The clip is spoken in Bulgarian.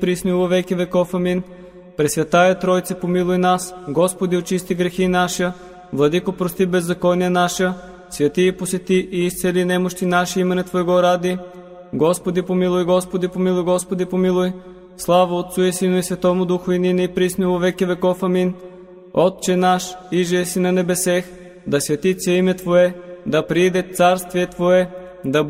присно и во веки веков. Амин. Пресвятая Тройце, помилуй нас. Господи, очисти грехи наша. Владико, прости беззакония наша. Святи и посети и изцели немощи наши имене Твоего ради. Господи, помилуй, Господи, помилуй, Господи, помилуй. Слава Отцу и Сину и Святому Духу, и нине и присно во веки веков. Амин. Отче наш, иже си на небесех, да свети се име Твое, да прииде царствие Твое, да